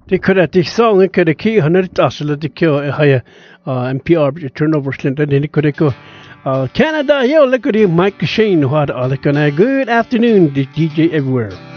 They could at the song and could a key 100,000 the kill a higher NPR turnover slint and then it could go. Canada, yo, look at you, Mike Shane. What are they gonna? Good afternoon, the DJ everywhere.